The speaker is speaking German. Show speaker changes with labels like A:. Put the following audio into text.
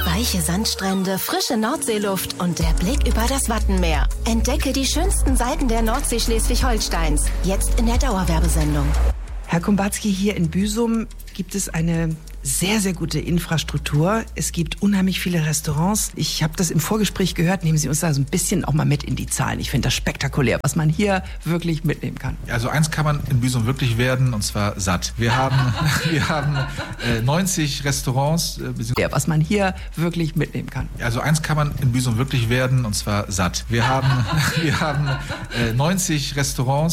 A: Weiche Sandstrände, frische Nordseeluft und der Blick über das Wattenmeer. Entdecke die schönsten Seiten der Nordsee Schleswig-Holsteins. Jetzt in der Dauerwerbesendung.
B: Herr Kumbatski, hier in Büsum gibt es eine sehr, sehr gute Infrastruktur. Es gibt unheimlich viele Restaurants. Ich habe das im Vorgespräch gehört. Nehmen Sie uns da so ein bisschen auch mal mit in die Zahlen. Ich finde das spektakulär, was man hier wirklich mitnehmen kann.
C: Also eins kann man in Büsum wirklich werden, und zwar satt. Wir haben 90 Restaurants.
B: Was man hier wirklich mitnehmen kann.
C: Also eins kann man in Büsum wirklich werden, und zwar satt. Wir haben 90 Restaurants.